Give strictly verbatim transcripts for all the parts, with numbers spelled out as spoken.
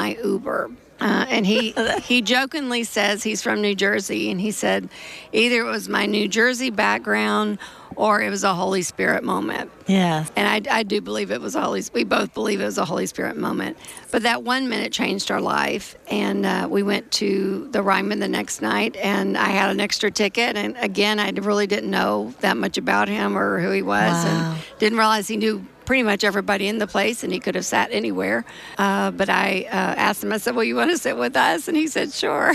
my Uber. Uh, and he he jokingly says he's from New Jersey, and he said either it was my New Jersey background or it was a Holy Spirit moment. Yeah. And I, I do believe it was a Holy. We both believe it was a Holy Spirit moment. But that one minute changed our life, and uh, we went to the Ryman the next night, and I had an extra ticket. And again, I really didn't know that much about him or who he was, Wow. and didn't realize he knew pretty much everybody in the place, and he could have sat anywhere. Uh, but I uh, asked him, I said, well, you want to sit with us? And he said, sure.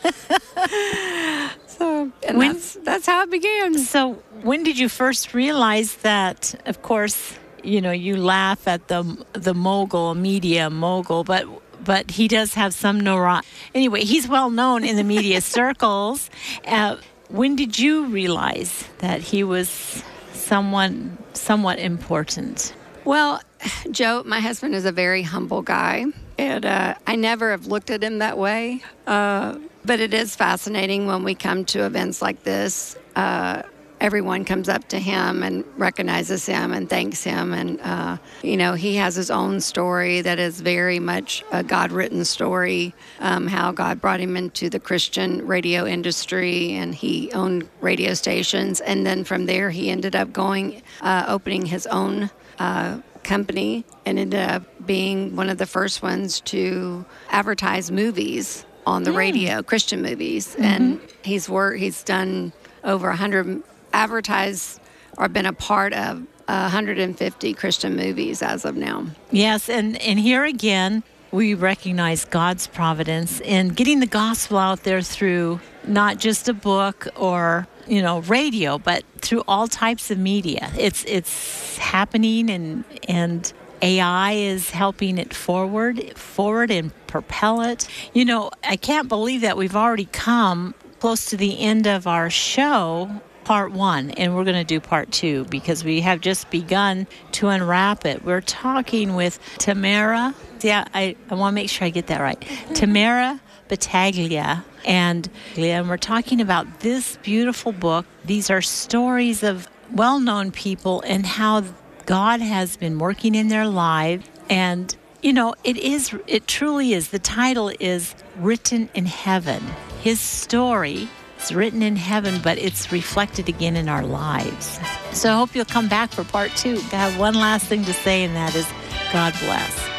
so, and When- that's, that's how it began. So when did you first realize that, of course, you know, you laugh at the the mogul, media mogul, but but he does have some neuro... Anyway, he's well known in the media circles. Uh, when did you realize that he was someone somewhat important? Well, Joe, my husband is a very humble guy, and uh, I never have looked at him that way. Uh, but it is fascinating when we come to events like this. Uh, everyone comes up to him and recognizes him and thanks him. And, uh, you know, he has his own story that is very much a God-written story, um, how God brought him into the Christian radio industry, and he owned radio stations. And then from there, he ended up going, uh, opening his own uh, company, and ended up being one of the first ones to advertise movies on the Mm. radio, Christian movies. Mm-hmm. And he's worked, he's done over one hundred advertised or been a part of one hundred fifty Christian movies as of now. Yes, and, and here again, we recognize God's providence in getting the gospel out there through not just a book or, you know, radio, but through all types of media. It's it's happening, and and A I is helping it forward, forward and propel it. You know, I can't believe that we've already come close to the end of our show, part one, and we're going to do part two because we have just begun to unwrap it. We're talking with Tamara. Yeah, I, I want to make sure I get that right. Tamara Battaglia. And, and we're talking about this beautiful book. These are stories of well-known people and how God has been working in their lives. And, you know, it is, it truly is. The title is Written in Heaven. His story is written in heaven, but it's reflected again in our lives. So I hope you'll come back for part two. I have one last thing to say, and that is God bless.